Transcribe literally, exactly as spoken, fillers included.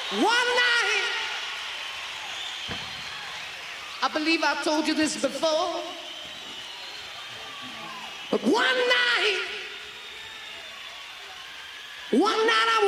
One night, I believe I told you this before, but one night, one night I